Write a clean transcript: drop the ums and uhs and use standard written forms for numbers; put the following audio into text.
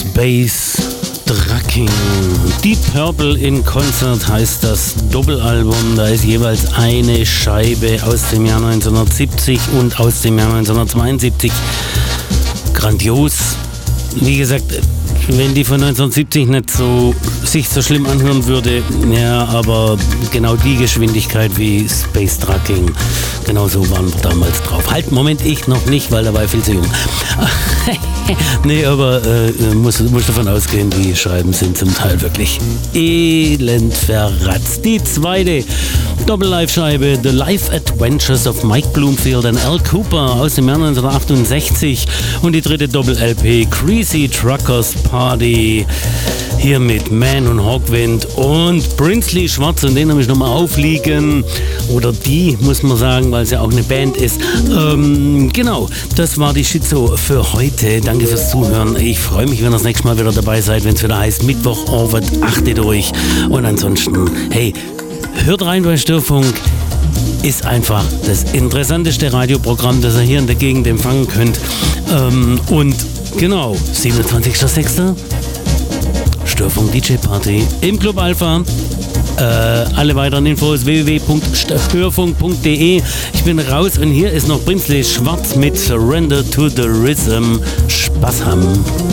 Space Trucking. Deep Purple in Concert heißt das Doppelalbum. Da ist jeweils eine Scheibe aus dem Jahr 1970 und aus dem Jahr 1972. Grandios. Wie gesagt, wenn die von 1970 nicht sich so schlimm anhören würde, ja, aber genau die Geschwindigkeit wie Space Trucking, genau so waren wir damals drauf. Halt, Moment, ich noch nicht, weil da war ich viel zu jung. Nee, aber muss davon ausgehen, die Scheiben sind zum Teil wirklich elend verratzt. Die zweite Doppel-Live-Scheibe, The Life Adventures of Mike Bloomfield and Al Cooper aus dem Jahr 1968 und die dritte Doppel-LP, Greasy Truckers Party, hier mit Man und Hawkwind und Brinsley Schwarz, und den habe ich nochmal aufliegen, oder die, muss man sagen, weil es ja auch eine Band ist. Genau, das war die Schizo für heute. Danke fürs Zuhören. Ich freue mich, wenn ihr das nächste Mal wieder dabei seid, wenn es wieder heißt Mittwoch Orbit, achtet euch. Und ansonsten, hey, hört rein bei Störfunk. Ist einfach das interessanteste Radioprogramm, das ihr hier in der Gegend empfangen könnt. Und genau, 27.06. Störfunk DJ Party im Club Alpha. Alle weiteren Infos www.störfunk.de. Ich bin raus und hier ist noch Brinsley Schwarz mit Surrender to the Rhythm. Spaß haben.